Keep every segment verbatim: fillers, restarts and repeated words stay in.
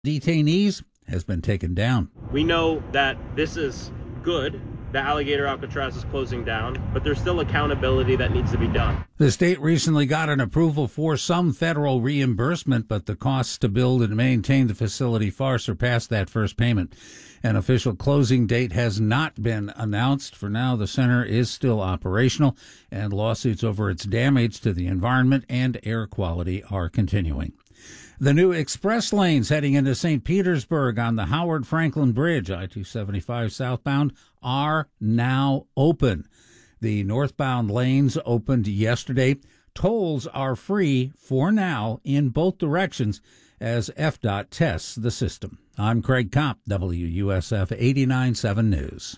Detainees has been taken down. We know that this is good. The alligator Alcatraz is closing down, but there's still accountability that needs to be done. The state recently got an approval for some federal reimbursement, but the costs to build and maintain the facility far surpassed that first payment. An official closing date has not been announced. For now, the center is still operational, and lawsuits over its damage to the environment and air quality are continuing. The new express lanes heading into Saint Petersburg on the Howard Franklin Bridge, I two seventy-five southbound, are now open. The northbound lanes opened yesterday. Tolls are free for now in both directions as F D O T tests the system. I'm Craig Kopp, W U S F eighty-nine point seven News.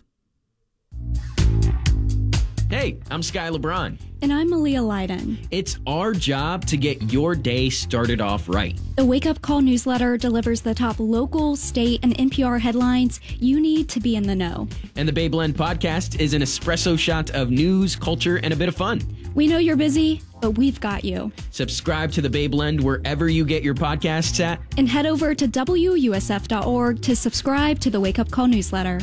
Hey, I'm Sky LeBron. And I'm Malia Leiden. It's our job to get your day started off right. The Wake Up Call newsletter delivers the top local, state, and N P R headlines you need to be in the know. And the Bay Blend podcast is an espresso shot of news, culture, and a bit of fun. We know you're busy, but we've got you. Subscribe to the Bay Blend wherever you get your podcasts at. And head over to W U S F dot org to subscribe to the Wake Up Call newsletter.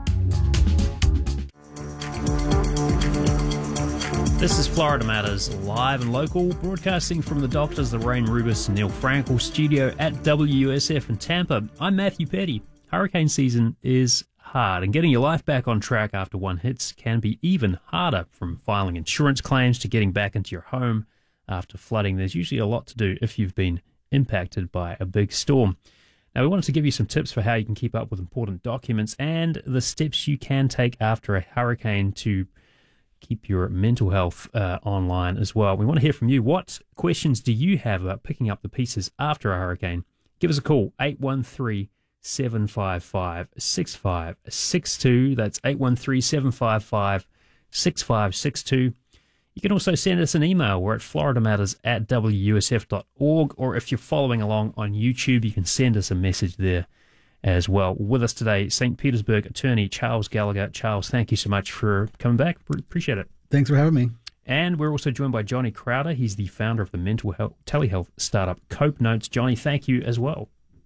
This is Florida Matters, live and local, broadcasting from the Doctors Lorraine Rubis and Neil Frankel studio at W U S F in Tampa. I'm Matthew Petty. Hurricane season is hard, and getting your life back on track after one hits can be even harder, from filing insurance claims to getting back into your home after flooding. There's usually a lot to do if you've been impacted by a big storm. Now, we wanted to give you some tips for how you can keep up with important documents and the steps you can take after a hurricane to keep your mental health uh, online as well. We want to hear from you. What questions do you have about picking up the pieces after a hurricane? Give us a call, eight one three, seven five five, six five six two. That's eight one three, seven five five, six five six two. You can also send us an email. We're at floridamatters at W U S F dot org, or if you're following along on YouTube, you can send us a message there as well. With us today, Saint Petersburg attorney Charles Gallagher. Charles, thank you so much for coming back. Appreciate it. Thanks for having me. And we're also joined by Johnny Crowder. He's the founder of the mental health telehealth startup Cope Notes. Johnny, thank you as well.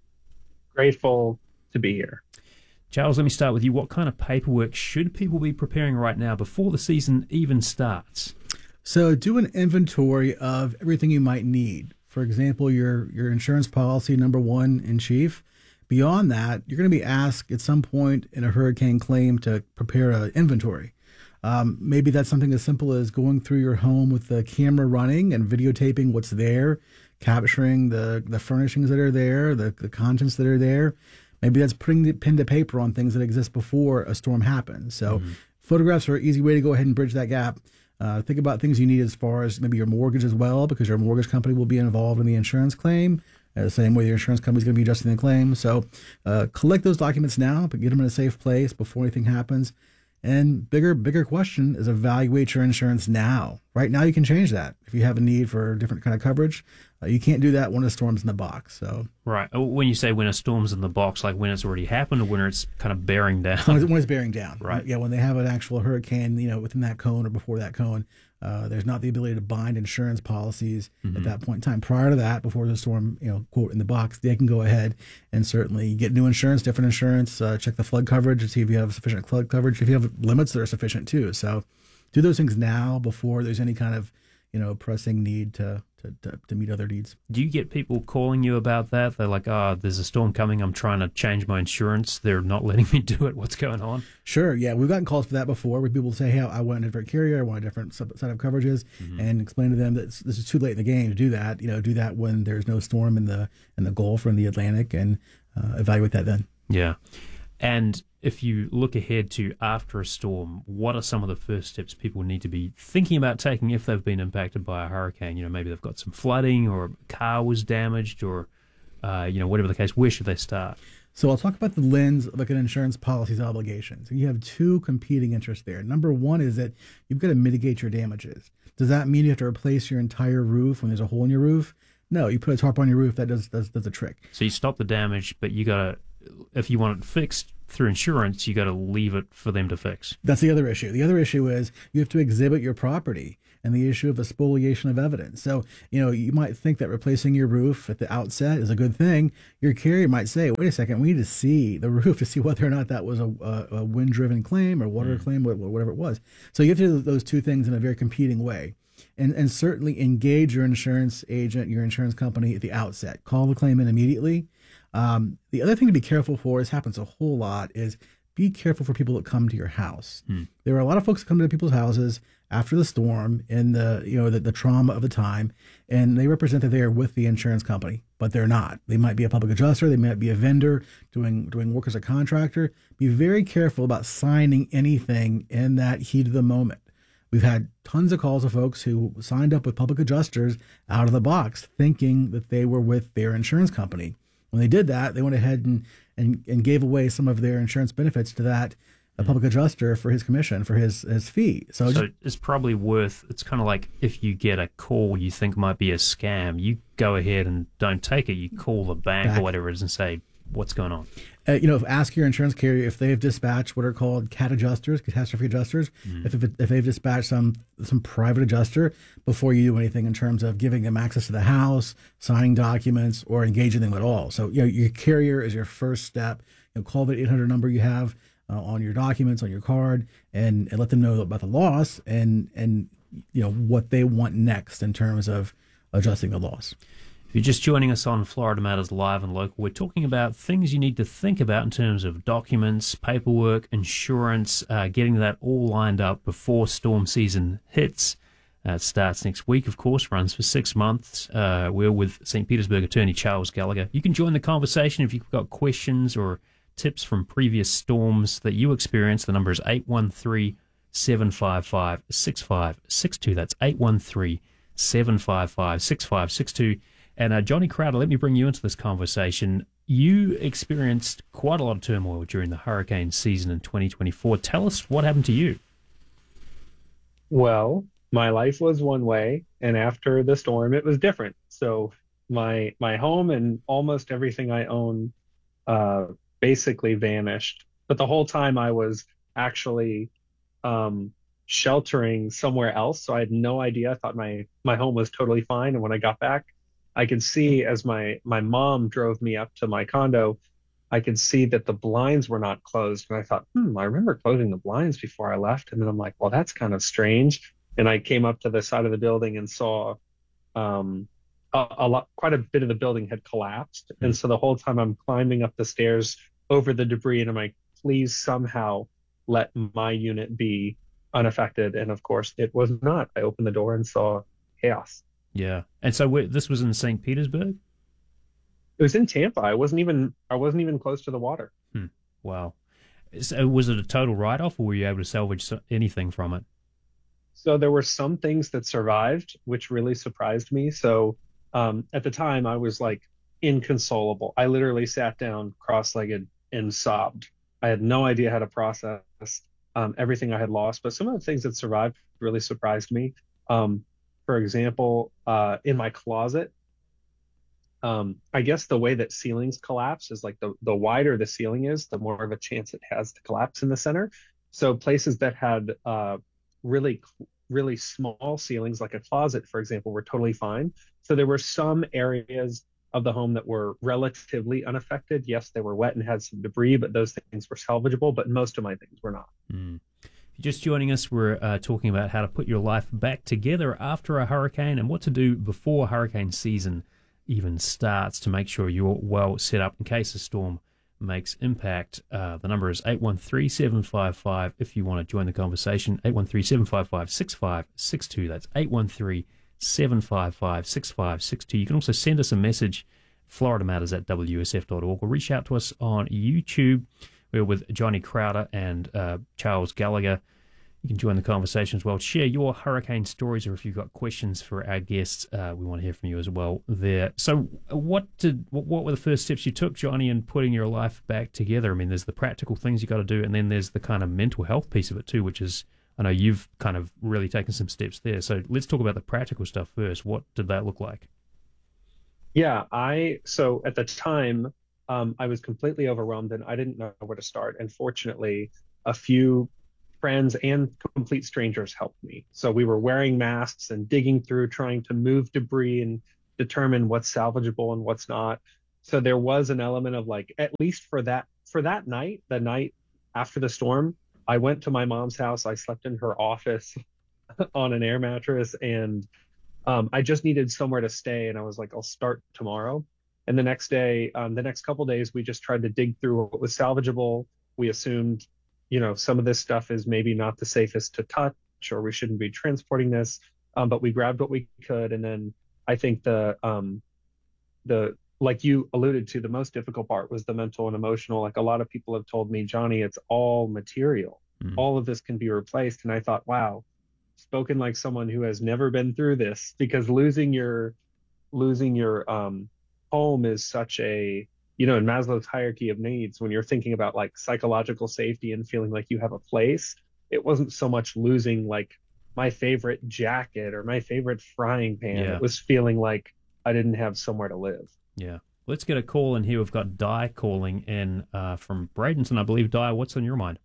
Grateful to be here. Charles, let me start with you. What kind of paperwork should people be preparing right now before the season even starts? So do an inventory of everything you might need. For example, your your insurance policy, number one in chief. Beyond that, you're going to be asked at some point in a hurricane claim to prepare an inventory. Um, maybe that's something as simple as going through your home with the camera running and videotaping what's there, capturing the, the furnishings that are there, the, the contents that are there. Maybe that's putting the pen to paper on things that exist before a storm happens. So mm-hmm. photographs are an easy way to go ahead and bridge that gap. Uh, think about things you need as far as maybe your mortgage as well, because your mortgage company will be involved in the insurance claim. Uh, the same way your insurance company is going to be adjusting the claim. So uh, collect those documents now, but get them in a safe place before anything happens. And bigger, bigger question is evaluate your insurance now. Right now, you can change that. If you have a need for a different kind of coverage, uh, you can't do that when a storm's in the box. So right. When you say when a storm's in the box, like when it's already happened or when it's kind of bearing down? When it's, when it's bearing down. Right. Yeah, when they have an actual hurricane, you know, within that cone or before that cone, uh, there's not the ability to bind insurance policies mm-hmm. at that point in time. Prior to that, before the storm, you know, quote, in the box, they can go ahead and certainly get new insurance, different insurance, uh, check the flood coverage to see if you have sufficient flood coverage, if you have limits that are sufficient too. So do those things now before there's any kind of, you know, pressing need to, to, to, to meet other needs. Do you get people calling you about that? They're like, oh, there's a storm coming. I'm trying to change my insurance. They're not letting me do it. What's going on? Sure. Yeah. We've gotten calls for that before where people say, hey, I want a different carrier. I want a different set of coverages mm-hmm. and explain to them that this is too late in the game to do that. You know, do that when there's no storm in the, in the Gulf or in the Atlantic and uh, evaluate that then. Yeah. And if you look ahead to after a storm, what are some of the first steps people need to be thinking about taking if they've been impacted by a hurricane? You know, maybe they've got some flooding or a car was damaged or, uh, you know, whatever the case. Where should they start? So I'll talk about the lens of like an insurance policy's obligations. And you have two competing interests there. Number one is that you've got to mitigate your damages. Does that mean you have to replace your entire roof when there's a hole in your roof? No, you put a tarp on your roof. That does does, does the trick. So you stop the damage, but you got to, if you want it fixed through insurance, you got to leave it for them to fix. That's the other issue. The other issue is you have to exhibit your property. and the issue of a spoliation of evidence. So, you know, you might think that replacing your roof at the outset is a good thing. Your carrier might say, wait a second, we need to see the roof to see whether or not that was a, a, a wind-driven claim or water mm. claim, whatever it was. So you have to do those two things in a very competing way. And, and certainly engage your insurance agent, your insurance company at the outset. Call the claimant immediately. Um, the other thing to be careful for, this happens a whole lot, is be careful for people that come to your house. Hmm. There are a lot of folks that come to people's houses after the storm and the you know the, the trauma of the time, and they represent that they are with the insurance company, but they're not. They might be a public adjuster, they might be a vendor doing doing work as a contractor. Be very careful about signing anything in that heat of the moment. We've had tons of calls of folks who signed up with public adjusters out of the box, thinking that they were with their insurance company. When they did that, they went ahead and and, and gave away some of their insurance benefits to that a public adjuster for his commission, for his, his fee. So, so just, it's probably worth, it's kind of like if you get a call you think might be a scam, you go ahead and don't take it. You call the bank back. or whatever it is and say, what's going on? Uh, you know, ask your insurance carrier if they've dispatched what are called cat adjusters, catastrophe adjusters, mm. if, if if they've dispatched some some private adjuster before you do anything in terms of giving them access to the house, signing documents, or engaging them at all. So, you know, your carrier is your first step. You know, call the eight hundred number you have uh, on your documents, on your card, and, and let them know about the loss and and you know what they want next in terms of adjusting the loss. If you're just joining us on Florida Matters Live and Local, we're talking about things you need to think about in terms of documents, paperwork, insurance, uh, getting that all lined up before storm season hits. Uh, it starts next week, of course, runs for six months. Uh, we're with Saint Petersburg attorney Charles Gallagher. You can join the conversation if you've got questions or tips from previous storms that you experienced. The number is eight one three, seven five five, six five six two. That's eight one three, seven five five, six five six two. And uh, Johnny Crowder, let me bring you into this conversation. You experienced quite a lot of turmoil during the hurricane season in twenty twenty-four. Tell us what happened to you. Well, my life was one way, and after the storm, it was different. So my my home and almost everything I own uh, basically vanished. But the whole time I was actually um, sheltering somewhere else, so I had no idea. I thought my my home was totally fine, and when I got back, I could see as my, my mom drove me up to my condo, I could see that the blinds were not closed. And I thought, hmm, I remember closing the blinds before I left. And then I'm like, well, that's kind of strange. And I came up to the side of the building and saw um, a, a lot, quite a bit of the building had collapsed. Mm-hmm. And so the whole time I'm climbing up the stairs over the debris, and I'm like, please somehow let my unit be unaffected. And of course, it was not. I opened the door and saw chaos. Yeah, and so wait, this was in Saint Petersburg? It was in Tampa. I wasn't even I wasn't even close to the water. Hmm. Wow. So was it a total write-off, or were you able to salvage anything from it? So there were some things that survived, which really surprised me. So um, at the time, I was like inconsolable. I literally sat down cross-legged and sobbed. I had no idea how to process um, everything I had lost, but some of the things that survived really surprised me. Um, For example, uh, in my closet, um, I guess the way that ceilings collapse is like the, the wider the ceiling is, the more of a chance it has to collapse in the center. So places that had uh, really, really small ceilings, like a closet, for example, were totally fine. So there were some areas of the home that were relatively unaffected. Yes, they were wet and had some debris, but those things were salvageable, but most of my things were not. Mm. Just joining us, we're uh, talking about how to put your life back together after a hurricane and what to do before hurricane season even starts to make sure you're well set up in case a storm makes impact. Uh, the number is eight one three, seven five five if you want to join the conversation, eight one three, seven five five, six five six two. That's eight one three, seven five five, six five six two. You can also send us a message, florida matters at w s f dot org, or reach out to us on YouTube. We're with Johnny Crowder and uh, Charles Gallagher. You can join the conversation as well. Share your hurricane stories, or if you've got questions for our guests, uh, we want to hear from you as well there. So what did what, what were the first steps you took, Johnny, in putting your life back together? I mean, there's the practical things you got to do, and then there's the kind of mental health piece of it too, which is, I know you've kind of really taken some steps there. So let's talk about the practical stuff first. What did that look like? Yeah, I so at the time, Um, I was completely overwhelmed and I didn't know where to start. And fortunately, a few friends and complete strangers helped me. So we were wearing masks and digging through, trying to move debris and determine what's salvageable and what's not. So there was an element of like, at least for that for that night, the night after the storm, I went to my mom's house. I slept in her office on an air mattress, and um, I just needed somewhere to stay. And I was like, I'll start tomorrow. And the next day, um, the next couple days, we just tried to dig through what was salvageable. We assumed, you know, some of this stuff is maybe not the safest to touch, or we shouldn't be transporting this. Um, but we grabbed what we could. And then I think the, um, the, like you alluded to, the most difficult part was the mental and emotional. Like a lot of people have told me, Johnny, it's all material. Mm. All of this can be replaced. And I thought, wow, spoken like someone who has never been through this, because losing your, losing your, um, home is such a, you know, in Maslow's hierarchy of needs, when you're thinking about like psychological safety and feeling like you have a place, it wasn't so much losing like my favorite jacket or my favorite frying pan. Yeah. It was feeling like I didn't have somewhere to live. Yeah. Let's get a call in here. We've got Di calling in uh, from Bradenton, I believe. Di, what's on your mind?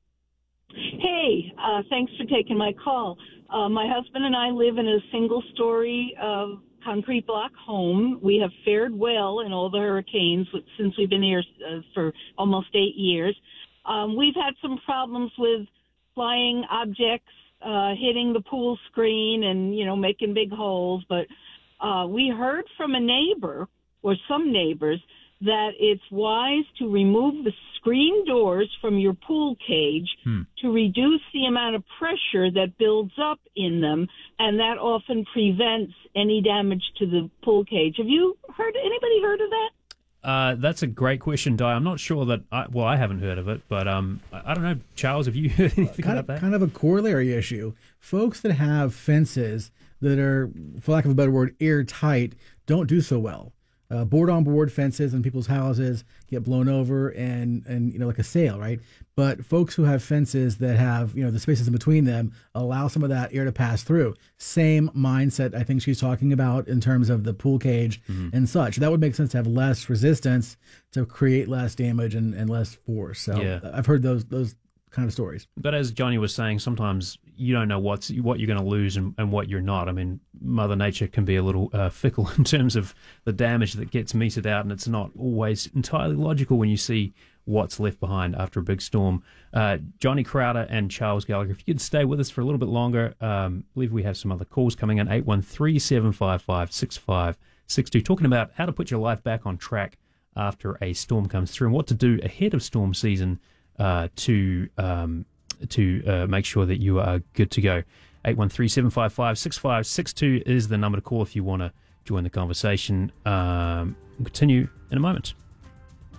Hey, uh, thanks for taking my call. Uh, my husband and I live in a single-story uh, concrete block home. We have fared well in all the hurricanes since we've been here uh, for almost eight years. Um, we've had some problems with flying objects uh, hitting the pool screen and, you know, making big holes. But uh, we heard from a neighbor, or some neighbors, that it's wise to remove the screen doors from your pool cage hmm. to reduce the amount of pressure that builds up in them, and that often prevents any damage to the pool cage. Have you heard, anybody heard of that? Uh, that's a great question, Di. I'm not sure that, I, well, I haven't heard of it, but um, I, I don't know. Charles, have you heard anything kind about of, that? Kind of a corollary issue. Folks that have fences that are, for lack of a better word, airtight, don't do so well. Uh, board-on-board fences in people's houses get blown over and, and, you know, like a sail, right? But folks who have fences that have, you know, the spaces in between them allow some of that air to pass through. Same mindset I think she's talking about in terms of the pool cage mm-hmm. and such. That would make sense to have less resistance to create less damage and, and less force. So yeah. I've heard those those kind of stories. But as Johnny was saying, sometimes you don't know what's what you're going to lose and, and what you're not. I mean, Mother Nature can be a little uh, fickle in terms of the damage that gets meted out, and it's not always entirely logical when you see what's left behind after a big storm. Uh, Johnny Crowder and Charles Gallagher, if you could stay with us for a little bit longer, um, I believe we have some other calls coming in, eight one three, seven five five, six five six two, talking about how to put your life back on track after a storm comes through and what to do ahead of storm season Uh, to um, to uh, make sure that you are good to go. eight one three, seven five five, six five six two is the number to call if you want to join the conversation. Um, we'll continue in a moment.